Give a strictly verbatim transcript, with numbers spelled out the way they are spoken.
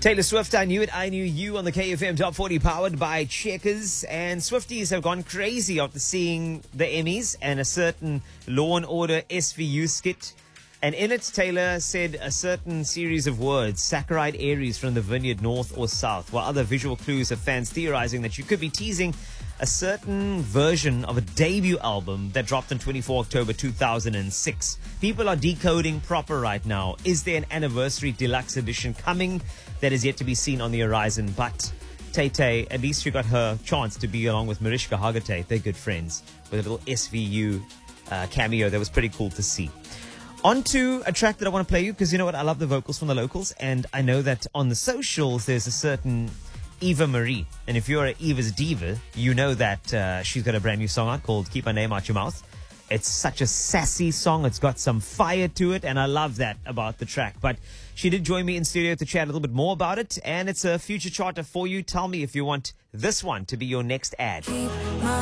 Taylor Swift, I Knew It, I Knew You on the K F M Top forty, powered by Checkers. And Swifties have gone crazy after seeing the Emmys and a certain Law and Order S V U skit. And in it, Taylor said a certain series of words, Saccharide Aries from the Vineyard, North or South, while other visual clues have fans theorizing that you could be teasing a certain version of a debut album that dropped on the twenty-fourth of October two thousand six. People are decoding proper right now. Is there an anniversary deluxe edition coming? That is yet to be seen on the horizon. But Tay Tay, at least she got her chance to be along with Mariska Hargitay. They're good friends, with a little S V U uh, cameo that was pretty cool to see. On to a track that I want to play you, because you know what? I love the vocals from the locals, and I know that on the socials there's a certain Eva Marie. And if you're an Eva's diva, you know that uh, she's got a brand new song out called Keep My Name Out Your Mouth. It's such a sassy song. It's got some fire to it, and I love that about the track. But she did join me in studio to chat a little bit more about it, and it's a future charter for you. Tell me if you want this one to be your next ad.